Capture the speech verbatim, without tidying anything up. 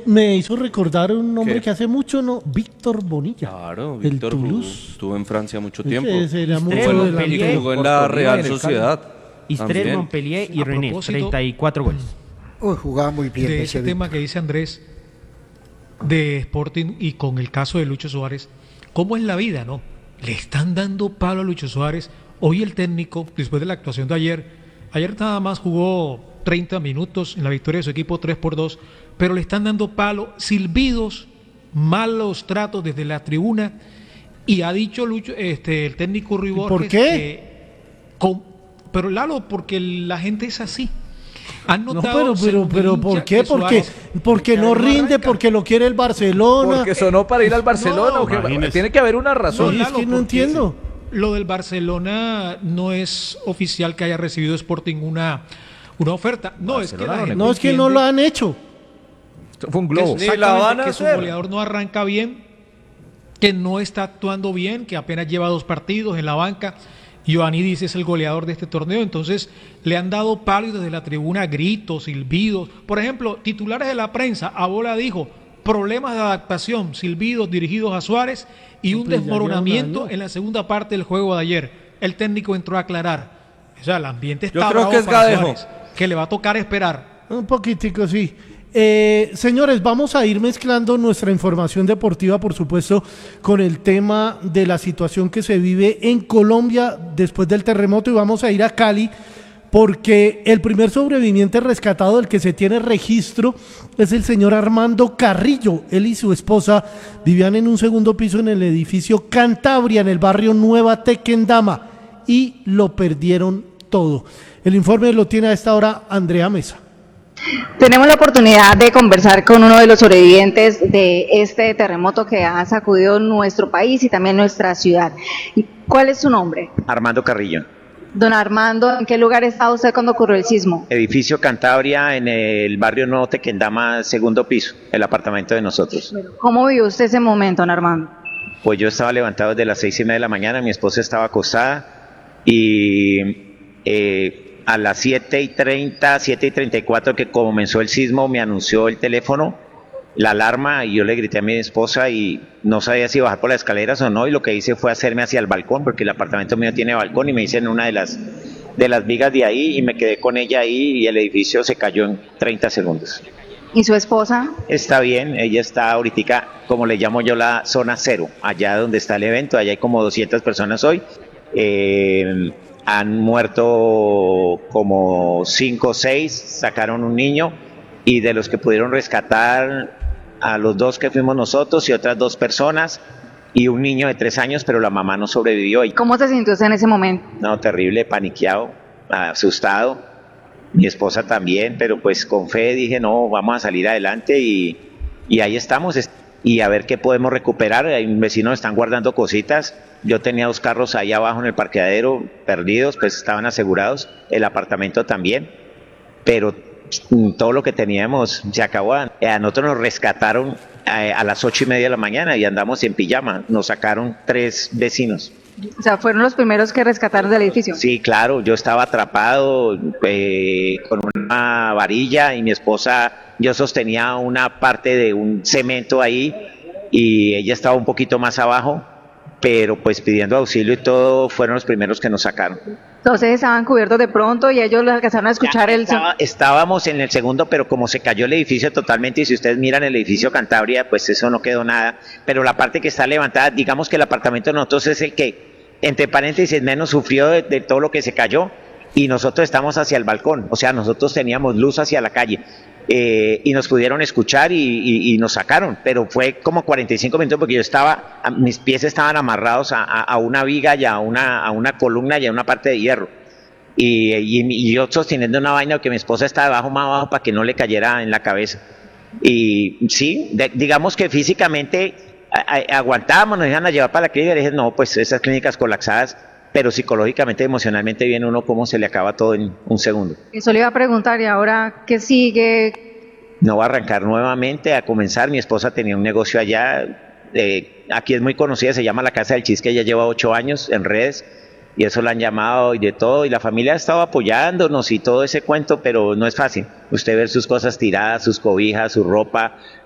me hizo recordar un nombre ¿Qué? que hace mucho, ¿no? Víctor Bonilla. Claro, el Víctor jugó- Toulouse. estuvo en Francia mucho Ese- tiempo. ese era mucho Estrella, de la- Montpellier, Jugó en por la Tolima y Real en el Sociedad. Istres, también. Montpellier y A Rennes, propósito- treinta y cuatro goles. Uy, jugaba muy bien. de ese ese tema que dice Andrés de Sporting y con el caso de Lucho Suárez, ¿cómo es la vida, no? Le están dando palo a Lucho Suárez. Hoy el técnico, después de la actuación de ayer, ayer nada más jugó treinta minutos en la victoria de su equipo tres por dos, pero le están dando palo, silbidos, malos tratos desde la tribuna, y ha dicho Lucho, este, el técnico Rui ¿Por Borges qué? que con- pero Lalo, porque la gente es así. ¿Han No, notado, pero, pero, según pero, el ¿por hincha, qué? que Porque, Suárez porque no rinde, arranca? porque lo quiere el Barcelona. Porque sonó para ir al Barcelona. No, ¿o qué? imagínese. Tiene que haber una No, razón. es que no porque entiendo. Lo del Barcelona no es oficial que haya recibido Sporting una, una oferta. No, es que Barcelona la no gente No, es que no lo entiende han hecho. Fue un que, globo. Ni exactamente, la van a que su hacer. goleador no arranca bien, que no está actuando bien, que apenas lleva dos partidos en la banca. Ioannidis es el goleador de este torneo, entonces le han dado palo y desde la tribuna gritos, silbidos. Por ejemplo, titulares de la prensa, Abola dijo, problemas de adaptación, silbidos dirigidos a Suárez y un Pues ya lleva un desmoronamiento año. en la segunda parte del juego de ayer. El técnico entró a aclarar. O sea, el ambiente está Yo creo bravo que es para Gadejo. Suárez, que le va a tocar esperar. Un poquitico, sí. Eh, señores, vamos a ir mezclando nuestra información deportiva, por supuesto, con el tema de la situación que se vive en Colombia después del terremoto, y vamos a ir a Cali porque el primer sobreviviente rescatado del que se tiene registro es el señor Armando Carrillo. Él y su esposa vivían en un segundo piso en el edificio Cantabria, en el barrio Nueva Tequendama, y lo perdieron todo. El informe lo tiene a esta hora Andrea Mesa. Tenemos la oportunidad de conversar con uno de los sobrevivientes de este terremoto que ha sacudido nuestro país y también nuestra ciudad. ¿Cuál es su nombre? Armando Carrillo, Don Armando, ¿en qué lugar estaba usted cuando ocurrió el sismo? edificio Cantabria en el barrio Nuevo Tequendama, segundo piso, el apartamento de nosotros. ¿Cómo vivió usted ese momento, don Armando? Pues yo estaba levantado desde las seis y media de la mañana, mi esposa estaba acostada y eh, a las siete y treinta, siete y treinta y cuatro que comenzó el sismo me anunció el teléfono, la alarma, y yo le grité a mi esposa y no sabía si bajar por las escaleras o no, y lo que hice fue hacerme hacia el balcón porque el apartamento mío tiene balcón, y me hice en una de las de las vigas de ahí y me quedé con ella ahí y el edificio se cayó en treinta segundos. ¿Y su esposa? Está bien, ella está ahorita, como le llamo yo, la zona cero, allá donde está el evento, allá hay como doscientas personas hoy. Eh, han muerto como cinco o seis, sacaron un niño, y de los que pudieron rescatar a los dos que fuimos nosotros y otras dos personas y un niño de tres años, pero la mamá no sobrevivió. Y, ¿Cómo se sintió usted en ese momento? no, terrible, paniqueado, asustado. Mi esposa también, pero pues con fe dije, no, vamos a salir adelante, y, y ahí estamos, es- y a ver qué podemos recuperar. Hay un vecino, están guardando cositas. Yo tenía dos carros ahí abajo en el parqueadero perdidos, pues estaban asegurados, el apartamento también, pero mm, todo lo que teníamos se acabó. A nosotros nos rescataron eh, a las ocho y media de la mañana y andamos en pijama, nos sacaron tres vecinos. O sea, fueron los primeros que rescataron del edificio. Sí, claro, yo estaba atrapado eh, con una varilla y mi esposa, yo sostenía una parte de un cemento ahí y ella estaba un poquito más abajo, pero pues pidiendo auxilio y todo, fueron los primeros que nos sacaron. Entonces estaban cubiertos de pronto y ellos los alcanzaron a escuchar Ya el estaba- estábamos en el segundo, pero como se cayó el edificio totalmente, y si ustedes miran el edificio Cantabria, pues eso no quedó nada, pero la parte que está levantada, digamos que el apartamento de nosotros es el que, entre paréntesis, menos sufrió de, de todo lo que se cayó, y nosotros estamos hacia el balcón, o sea, nosotros teníamos luz hacia la calle, eh, y nos pudieron escuchar y, y- y nos sacaron, pero fue como cuarenta y cinco minutos porque yo estaba, a- mis pies estaban amarrados a, a- a una viga y a una, a una columna y a una parte de hierro. Y, y, y yo sosteniendo una vaina que mi esposa estaba debajo, más abajo, para que no le cayera en la cabeza. Y sí, de- digamos que físicamente a- a- aguantábamos, nos iban a llevar para la clínica, y dije, no, pues esas clínicas colapsadas, pero psicológicamente, emocionalmente viene uno cómo se le acaba todo en un segundo. Eso le iba a preguntar, ¿y ahora qué sigue? No va a arrancar nuevamente, a comenzar. Mi esposa tenía un negocio allá, eh, aquí es muy conocida, se llama La Casa del Chisque, ella lleva ocho años en redes, y eso la han llamado y de todo, y la familia ha estado apoyándonos y todo ese cuento, pero no es fácil. Usted ver sus cosas tiradas, sus cobijas, su ropa,